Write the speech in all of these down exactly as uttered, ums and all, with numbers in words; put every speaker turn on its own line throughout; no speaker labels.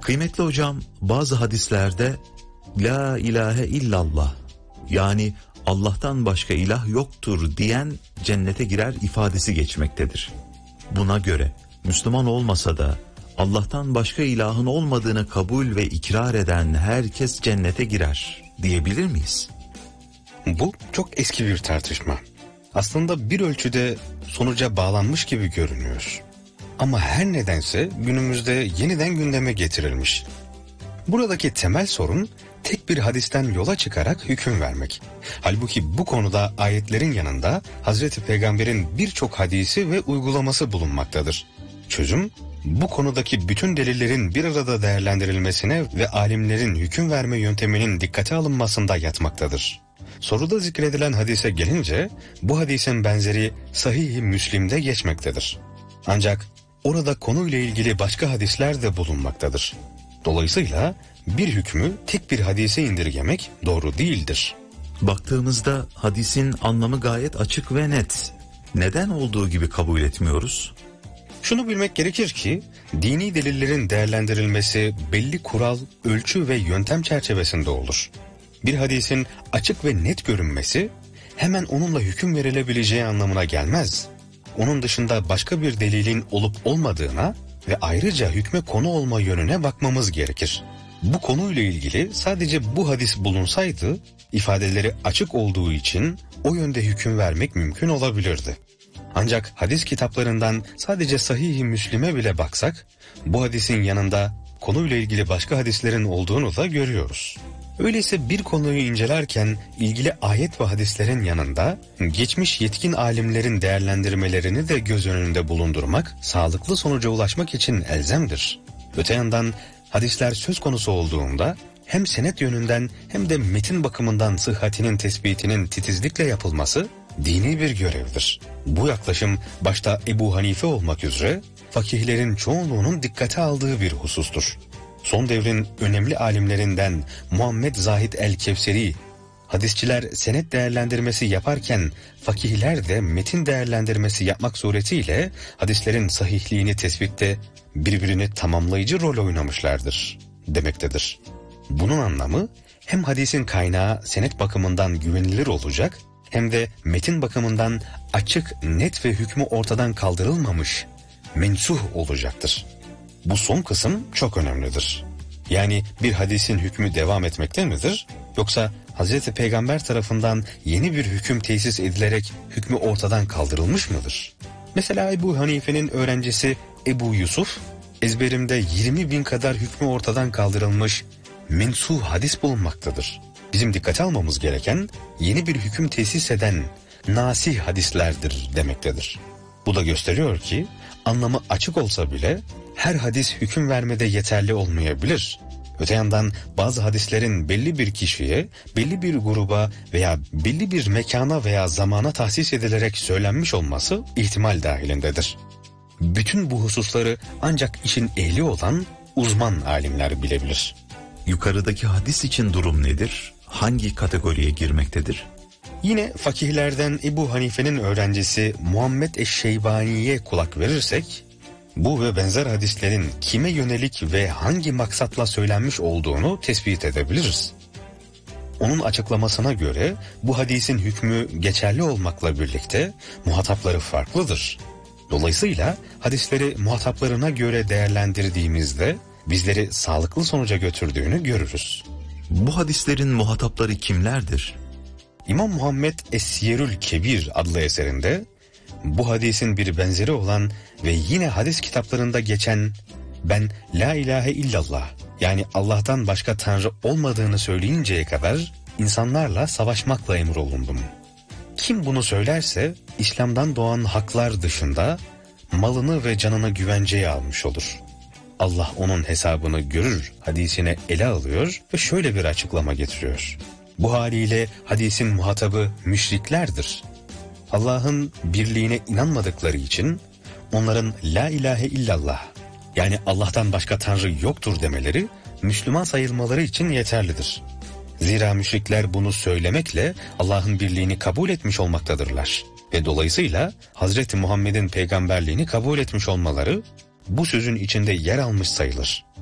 Kıymetli hocam, bazı hadislerde la ilahe illallah, yani Allah'tan başka ilah yoktur diyen cennete girer ifadesi geçmektedir. Buna göre Müslüman olmasa da Allah'tan başka ilahın olmadığını kabul ve ikrar eden herkes cennete girer diyebilir miyiz?
Bu çok eski bir tartışma. Aslında bir ölçüde sonuca bağlanmış gibi görünüyor. Ama her nedense günümüzde yeniden gündeme getirilmiş. Buradaki temel sorun tek bir hadisten yola çıkarak hüküm vermek. Halbuki bu konuda ayetlerin yanında Hazreti Peygamber'in birçok hadisi ve uygulaması bulunmaktadır. Çözüm, bu konudaki bütün delillerin bir arada değerlendirilmesine ve alimlerin hüküm verme yönteminin dikkate alınmasında yatmaktadır. Soruda zikredilen hadise gelince, bu hadisin benzeri Sahih-i Müslim'de geçmektedir. Ancak orada konuyla ilgili başka hadisler de bulunmaktadır. Dolayısıyla bir hükmü tek bir hadise indirgemek doğru değildir.
Baktığımızda hadisin anlamı gayet açık ve net. Neden olduğu gibi kabul etmiyoruz?
Şunu bilmek gerekir ki, dini delillerin değerlendirilmesi belli kural, ölçü ve yöntem çerçevesinde olur. Bir hadisin açık ve net görünmesi, hemen onunla hüküm verilebileceği anlamına gelmez. Onun dışında başka bir delilin olup olmadığına ve ayrıca hükme konu olma yönüne bakmamız gerekir. Bu konuyla ilgili sadece bu hadis bulunsaydı, ifadeleri açık olduğu için o yönde hüküm vermek mümkün olabilirdi. Ancak hadis kitaplarından sadece Sahih-i Müslim'e bile baksak, bu hadisin yanında konuyla ilgili başka hadislerin olduğunu da görüyoruz. Öyleyse bir konuyu incelerken ilgili ayet ve hadislerin yanında geçmiş yetkin alimlerin değerlendirmelerini de göz önünde bulundurmak sağlıklı sonuca ulaşmak için elzemdir. Öte yandan hadisler söz konusu olduğunda hem senet yönünden hem de metin bakımından sıhhatinin tespitinin titizlikle yapılması dini bir görevdir. Bu yaklaşım başta Ebu Hanife olmak üzere fakihlerin çoğunluğunun dikkate aldığı bir husustur. Son devrin önemli alimlerinden Muhammed Zahid el-Kevseri, hadisçiler senet değerlendirmesi yaparken fakihler de metin değerlendirmesi yapmak suretiyle hadislerin sahihliğini tespitte birbirini tamamlayıcı rol oynamışlardır demektedir. Bunun anlamı hem hadisin kaynağı senet bakımından güvenilir olacak hem de metin bakımından açık, net ve hükmü ortadan kaldırılmamış, mensuh olacaktır. Bu son kısım çok önemlidir. Yani bir hadisin hükmü devam etmekte midir? Yoksa Hazreti Peygamber tarafından yeni bir hüküm tesis edilerek hükmü ortadan kaldırılmış mıdır? Mesela Ebu Hanife'nin öğrencisi Ebu Yusuf, ezberimde yirmi bin kadar hükmü ortadan kaldırılmış mensuh hadis bulunmaktadır. Bizim dikkate almamız gereken yeni bir hüküm tesis eden nasih hadislerdir demektedir. Bu da gösteriyor ki anlamı açık olsa bile her hadis hüküm vermede yeterli olmayabilir. Öte yandan bazı hadislerin belli bir kişiye, belli bir gruba veya belli bir mekana veya zamana tahsis edilerek söylenmiş olması ihtimal dahilindedir. Bütün bu hususları ancak işin ehli olan uzman alimler bilebilir.
Yukarıdaki hadis için durum nedir? Hangi kategoriye girmektedir?
Yine fakihlerden Ebu Hanife'nin öğrencisi Muhammed Eşşeybani'ye kulak verirsek, bu ve benzer hadislerin kime yönelik ve hangi maksatla söylenmiş olduğunu tespit edebiliriz. Onun açıklamasına göre bu hadisin hükmü geçerli olmakla birlikte muhatapları farklıdır. Dolayısıyla hadisleri muhataplarına göre değerlendirdiğimizde bizleri sağlıklı sonuca götürdüğünü görürüz.
Bu hadislerin muhatapları kimlerdir?
İmam Muhammed Es-Siyerül Kebir adlı eserinde bu hadisin bir benzeri olan ve yine hadis kitaplarında geçen ben la ilahe illallah yani Allah'tan başka tanrı olmadığını söyleyinceye kadar insanlarla savaşmakla emrolundum. Kim bunu söylerse İslam'dan doğan haklar dışında malını ve canını güvenceye almış olur. Allah onun hesabını görür hadisine ele alıyor ve şöyle bir açıklama getiriyor. Bu haliyle hadisin muhatabı müşriklerdir. Allah'ın birliğine inanmadıkları için onların la ilahe illallah yani Allah'tan başka tanrı yoktur demeleri Müslüman sayılmaları için yeterlidir. Zira müşrikler bunu söylemekle Allah'ın birliğini kabul etmiş olmaktadırlar ve dolayısıyla Hazreti Muhammed'in peygamberliğini kabul etmiş olmaları bu sözün içinde yer almış sayılır.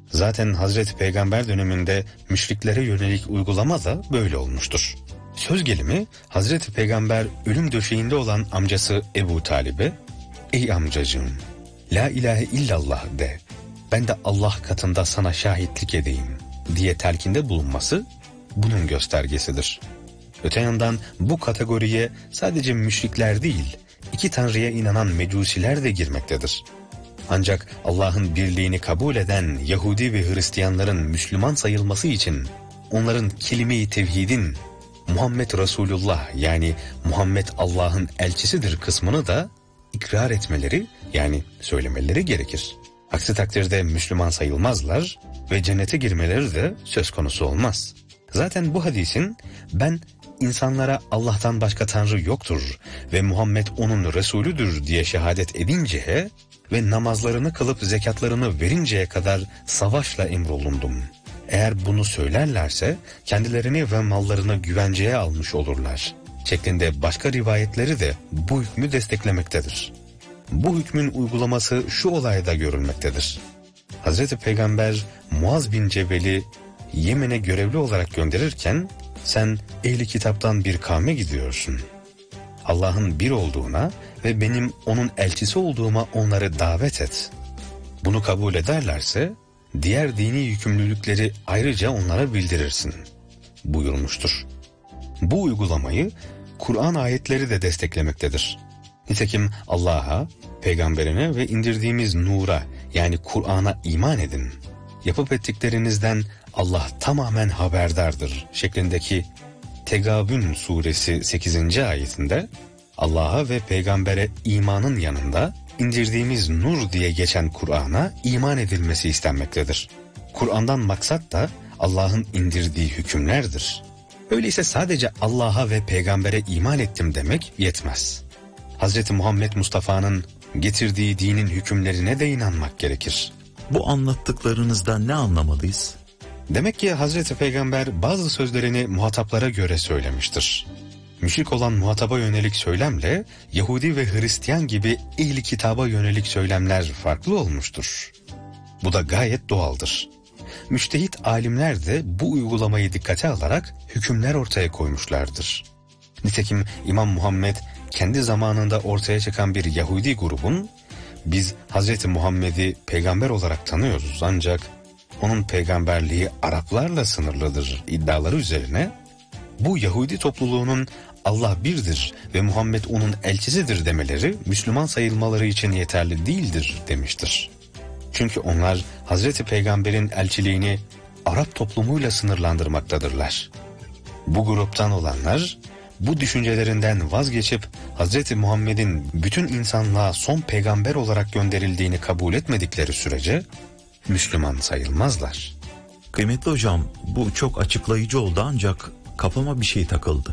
Zaten Hazreti Peygamber döneminde müşriklere yönelik uygulama da böyle olmuştur. Söz gelimi Hazreti Peygamber ölüm döşeğinde olan amcası Ebu Talib'e "Ey amcacığım, la ilahe illallah de, ben de Allah katında sana şahitlik edeyim" diye telkinde bulunması bunun göstergesidir. Öte yandan bu kategoriye sadece müşrikler değil, iki tanrıya inanan mecusiler de girmektedir. Ancak Allah'ın birliğini kabul eden Yahudi ve Hristiyanların Müslüman sayılması için onların kelime-i tevhidin Muhammed Resulullah, yani Muhammed Allah'ın elçisidir kısmını da ikrar etmeleri, yani söylemeleri gerekir. Aksi takdirde Müslüman sayılmazlar ve cennete girmeleri de söz konusu olmaz. Zaten bu hadisin "ben insanlara Allah'tan başka tanrı yoktur ve Muhammed onun Resulüdür" diye şehadet edinceye ve namazlarını kılıp zekatlarını verinceye kadar savaşla emrolundum. Eğer bunu söylerlerse kendilerini ve mallarını güvenceye almış olurlar şeklinde başka rivayetleri de bu hükmü desteklemektedir. Bu hükmün uygulaması şu olayda görülmektedir. Hazreti Peygamber Muaz bin Cebel'i Yemen'e görevli olarak gönderirken "Sen ehli kitaptan bir kavme gidiyorsun. Allah'ın bir olduğuna ve benim onun elçisi olduğuma onları davet et. Bunu kabul ederlerse diğer dini yükümlülükleri ayrıca onlara bildirirsin" buyurmuştur. Bu uygulamayı Kur'an ayetleri de desteklemektedir. Nitekim Allah'a, peygamberine ve indirdiğimiz nura, yani Kur'an'a iman edin. Yapıp ettiklerinizden Allah tamamen haberdardır şeklindeki Tegabün suresi sekizinci ayetinde Allah'a ve peygambere imanın yanında indirdiğimiz nur diye geçen Kur'an'a iman edilmesi istenmektedir. Kur'an'dan maksat da Allah'ın indirdiği hükümlerdir. Öyleyse sadece Allah'a ve peygambere iman ettim demek yetmez. Hazreti Muhammed Mustafa'nın getirdiği dinin hükümlerine de inanmak gerekir.
Bu anlattıklarınızdan ne anlamalıyız?
Demek ki Hazreti Peygamber bazı sözlerini muhataplara göre söylemiştir. Müşrik olan muhataba yönelik söylemle Yahudi ve Hristiyan gibi ehli kitaba yönelik söylemler farklı olmuştur. Bu da gayet doğaldır. Müçtehit alimler de bu uygulamayı dikkate alarak hükümler ortaya koymuşlardır. Nitekim İmam Muhammed kendi zamanında ortaya çıkan bir Yahudi grubun "Biz Hazreti Muhammed'i peygamber olarak tanıyoruz ancak onun peygamberliği Araplarla sınırlıdır" iddiaları üzerine bu Yahudi topluluğunun Allah birdir ve Muhammed onun elçisidir demeleri Müslüman sayılmaları için yeterli değildir demiştir. Çünkü onlar Hazreti Peygamber'in elçiliğini Arap toplumuyla sınırlandırmaktadırlar. Bu gruptan olanlar bu düşüncelerinden vazgeçip Hazreti Muhammed'in bütün insanlığa son peygamber olarak gönderildiğini kabul etmedikleri sürece Müslüman sayılmazlar.
Kıymetli hocam, bu çok açıklayıcı oldu ancak kafama bir şey takıldı.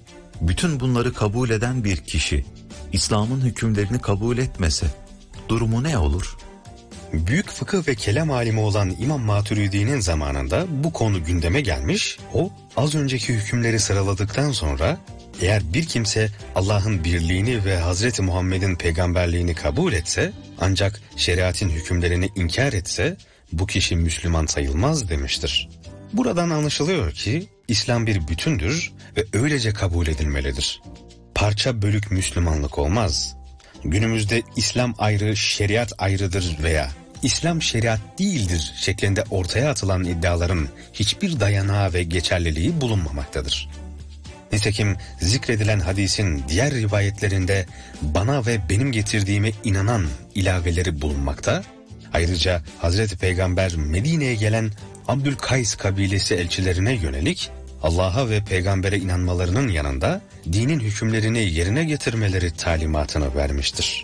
Bütün bunları kabul eden bir kişi İslam'ın hükümlerini kabul etmese durumu ne olur?
Büyük fıkıh ve kelam alimi olan İmam Maturidi'nin zamanında bu konu gündeme gelmiş, o az önceki hükümleri sıraladıktan sonra eğer bir kimse Allah'ın birliğini ve Hazreti Muhammed'in peygamberliğini kabul etse ancak şeriatın hükümlerini inkar etse bu kişi Müslüman sayılmaz demiştir. Buradan anlaşılıyor ki İslam bir bütündür ve öylece kabul edilmelidir. Parça bölük Müslümanlık olmaz. Günümüzde İslam ayrı, şeriat ayrıdır veya İslam şeriat değildir şeklinde ortaya atılan iddiaların hiçbir dayanağı ve geçerliliği bulunmamaktadır. Nitekim zikredilen hadisin diğer rivayetlerinde bana ve benim getirdiğime inanan ilaveleri bulunmakta. Ayrıca Hazreti Peygamber Medine'ye gelen Abdülkays kabilesi elçilerine yönelik Allah'a ve peygambere inanmalarının yanında dinin hükümlerini yerine getirmeleri talimatını vermiştir.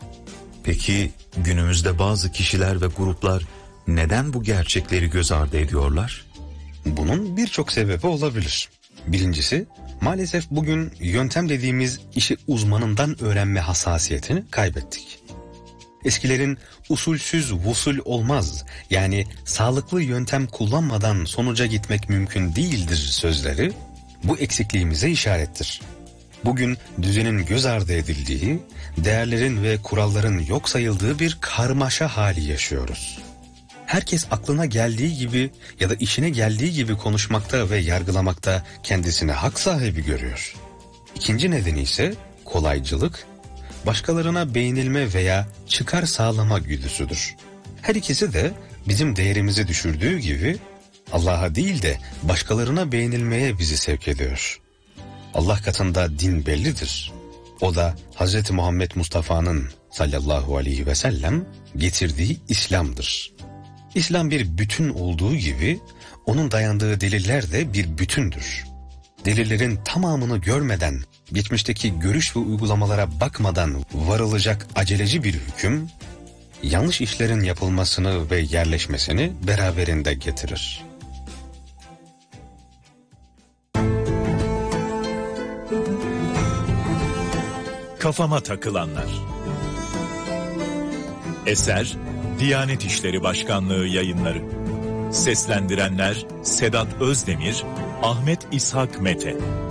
Peki günümüzde bazı kişiler ve gruplar neden bu gerçekleri göz ardı ediyorlar?
Bunun birçok sebebi olabilir. Birincisi, maalesef bugün yöntem dediğimiz işi uzmanından öğrenme hassasiyetini kaybettik. Eskilerin usulsüz vusul olmaz, yani sağlıklı yöntem kullanmadan sonuca gitmek mümkün değildir sözleri bu eksikliğimize işarettir. Bugün düzenin göz ardı edildiği, değerlerin ve kuralların yok sayıldığı bir karmaşa hali yaşıyoruz. Herkes aklına geldiği gibi ya da işine geldiği gibi konuşmakta ve yargılamakta kendisini hak sahibi görüyor. İkinci nedeni ise kolaycılık, başkalarına beğenilme veya çıkar sağlama güdüsüdür. Her ikisi de bizim değerimizi düşürdüğü gibi Allah'a değil de başkalarına beğenilmeye bizi sevk ediyor. Allah katında din bellidir. O da Hz. Muhammed Mustafa'nın sallallahu aleyhi ve sellem getirdiği İslam'dır. İslam bir bütün olduğu gibi onun dayandığı deliller de bir bütündür. Delillerin tamamını görmeden, geçmişteki görüş ve uygulamalara bakmadan varılacak aceleci bir hüküm, yanlış işlerin yapılmasını ve yerleşmesini beraberinde getirir.
Kafama takılanlar. Eser Diyanet İşleri Başkanlığı Yayınları. Seslendirenler Sedat Özdemir, Ahmet İshak Mete.